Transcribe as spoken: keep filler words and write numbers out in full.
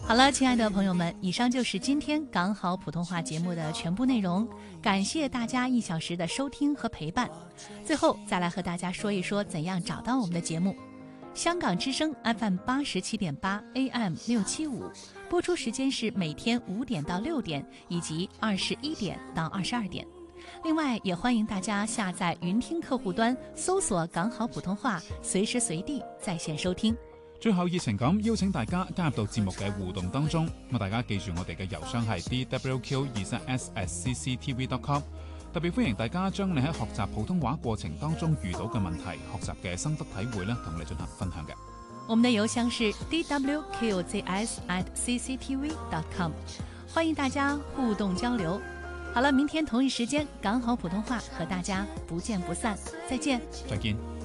好了，亲爱的朋友们，以上就是今天港好普通话节目的全部内容，感谢大家一小时的收听和陪伴。最后再来和大家说一说怎样找到我们的节目。香港之声 F M 八十七点八 A M 六七五，播出时间是每天五点到六点，以及二十一点到二十二点。另外，也欢迎大家下载云听客户端，搜索港好普通话，随时随地在线收聽。 最後熱情咁邀請大家加入到節目嘅互動當中，咁大家記住我哋嘅郵箱係 d w q 二三 s at c c t v dot com， 特別歡迎大家將你喺學習普通話過程當中遇到嘅問題、學習嘅心得體會咧，同我哋進行分享嘅。 我們的郵箱是 d w q z s at c c t v dot com， 歡迎大家互動交流。好了，明天同一時間港好普通話和大家不見不散，再見。 再見。